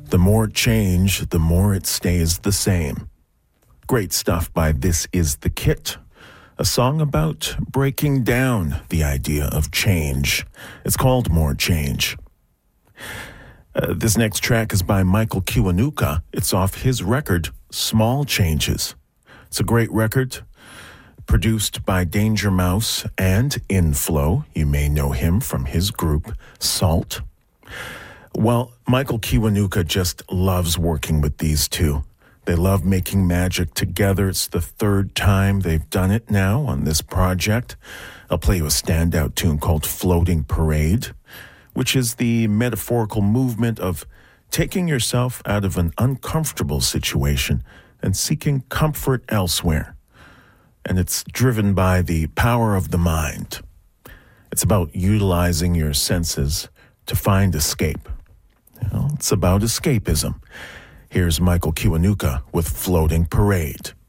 The more change, the more it stays the same. Great stuff by This Is the Kit, a song about breaking down the idea of change. It's called More Change. This next track is by Michael Kiwanuka. It's off his record, Small Changes. It's a great record, produced by Danger Mouse and Inflow. You may know him from his group, Salt. Well, Michael Kiwanuka just loves working with these two. They love making magic together. It's the third time they've done it now on this project. I'll play you a standout tune called Floating Parade, which is the metaphorical movement of taking yourself out of an uncomfortable situation and seeking comfort elsewhere. And it's driven by the power of the mind. It's about utilizing your senses to find escape. It's about escapism. Here's Michael Kiwanuka with Floating Parade.